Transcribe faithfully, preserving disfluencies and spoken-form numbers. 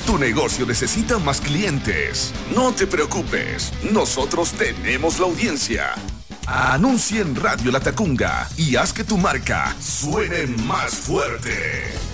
Tu negocio necesita más clientes. No te preocupes, nosotros tenemos la audiencia. Anuncia en Radio La Tacunga y haz que tu marca suene más fuerte.